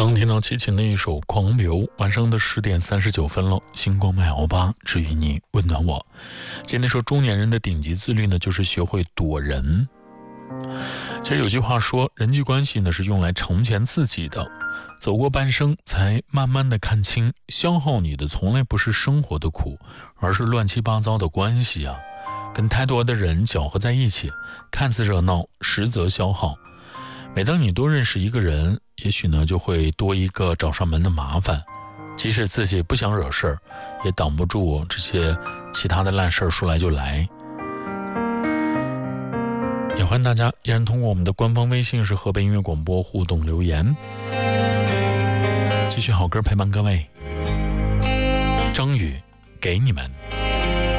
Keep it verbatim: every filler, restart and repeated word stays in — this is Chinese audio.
刚听到齐秦的一首《狂流》，晚上的十点三十九分了。星光麦欧巴治愈你，温暖我。今天说中年人的顶级自律呢，就是学会躲人。其实有句话说，人际关系呢是用来成全自己的，走过半生才慢慢的看清，消耗你的从来不是生活的苦，而是乱七八糟的关系啊。跟太多的人搅和在一起，看似热闹，实则消耗。每当你多认识一个人，也许呢就会多一个找上门的麻烦。即使自己不想惹事儿，也挡不住这些其他的烂事儿说来就来。也欢迎大家依然通过我们的官方微信是河北音乐广播互动留言，继续好歌陪伴各位。张宇给你们。